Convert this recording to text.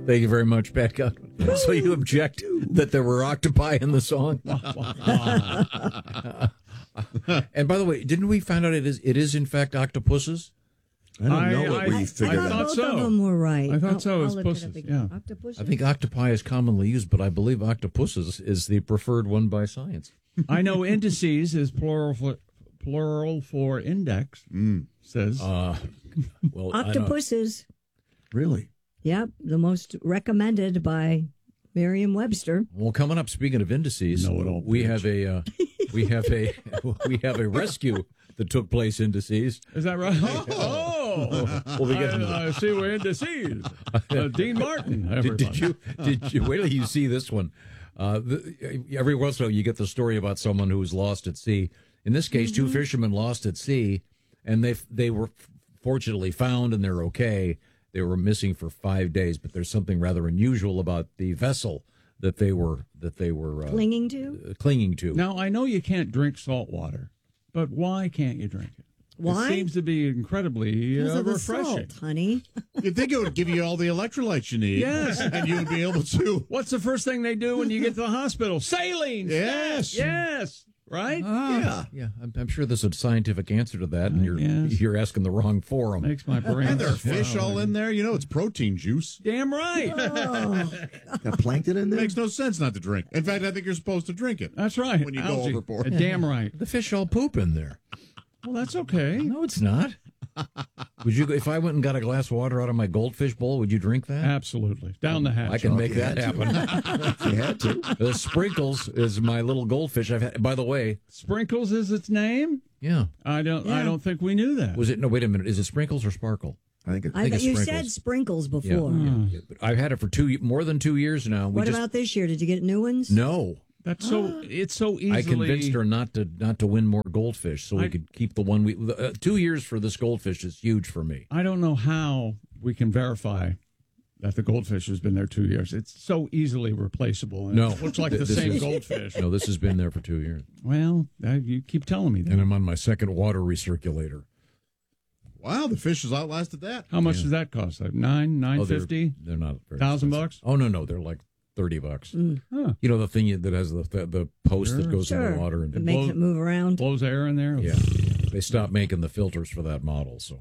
Thank you very much, Pat Godwin. So you object that there were octopi in the song? And by the way, didn't we find out it is in fact octopuses? I don't know what we figured I out. thought both of them were right. I thought so. It I'll was look it up pussies. again. Yeah. Octopuses. I think octopi is commonly used, but I believe octopuses is the preferred one by science. I know indices is plural for index. Says Well, Octopuses. Really? Yep, the most recommended by Merriam-Webster. Well, coming up, speaking of indices, we have a we have a rescue that took place indices. Is that right? We'll be getting I see we're indices. Dean Martin. Did you wait till you see this one? Every once in a while, you get the story about someone who was lost at sea. In this case, two fishermen lost at sea, and they were fortunately found, and they're okay. They were missing for 5 days, but there's something rather unusual about the vessel that they were Clinging to? Now, I know you can't drink salt water, but why can't you drink it? Why? It seems to be incredibly Because of the refreshing. salt, honey. You'd think it would give you all the electrolytes you need. Yes. And you would be able to. What's the first thing they do when you get to the hospital? Saline. Yes. Yes. Right? Yeah, I'm sure there's a scientific answer to that, and Yes. you're asking the wrong forum. Makes my brain. And there are fish all in there. You know, it's protein juice. Damn right. Got plankton in It there? makes no sense not to drink. In fact, I think you're supposed to drink it. That's right. When you go Algae. overboard. Damn right. The fish all poop in there. Well, that's okay. No, it's not. Would you? If I went and got a glass of water out of my goldfish bowl, would you drink that? Absolutely. Down the hatch. I can make you that had happen. You had to. The Sprinkles is my little goldfish. I've had. By the way, Sprinkles is its name? yeah. I don't think we knew that. Was it? No, wait a minute. Is it Sprinkles or Sparkle? I think I thought it's you Sprinkles. said sprinkles before. Yeah. But I've had it for more than 2 years now. What about this year? Did you get new ones? No. That's so. It's so easily. I convinced her not to win more goldfish, so we could keep the one we. 2 years for this goldfish is huge for me. I don't know how we can verify that the goldfish has been there 2 years. It's so easily replaceable. No. It looks like the This same is- goldfish. No, this has been there for 2 years, Well, you keep telling me that. and I'm on my second water recirculator. Wow, the fish has outlasted that. How much does that cost? Like $9.50? They're not very $1,000? expensive. Oh no, they're like $30. Huh. You know the thing that has the post that goes in Sure. the water, It and makes it move around. Blows air in there? yeah, they stopped making the filters for that model. So